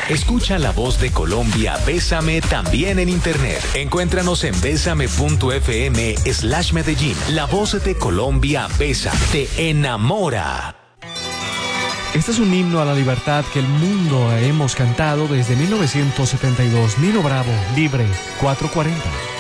Escucha la voz de Colombia, Bésame, también en internet. Encuéntranos en besame.fm/Medellín. La voz de Colombia, Besa, te enamora. Este es un himno a la libertad que el mundo hemos cantado desde 1972. Nino Bravo, Libre, 440.